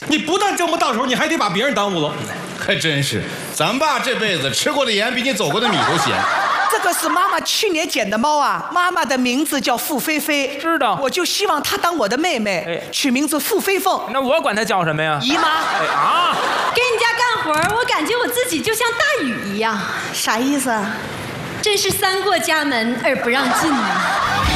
你不但挣不到手，你还得把别人耽误了。 还真是，咱爸这辈子吃过的盐比你走过的米都咸。 这个是妈妈去年捡的猫啊，妈妈的名字叫付菲菲， 知道。 我就希望她当我的妹妹，取名字付飞凤。 那我管她叫什么呀？ 姨妈。 给你家干活，我感觉我自己就像大禹一样。 啥意思啊？ 真是三过家门而不让进啊。